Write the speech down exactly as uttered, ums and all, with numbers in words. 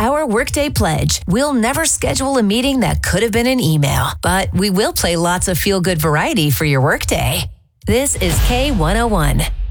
our Workday Pledge. We'll never schedule a meeting that could have been an email, but we will play lots of feel-good variety for your workday. This is K one oh one.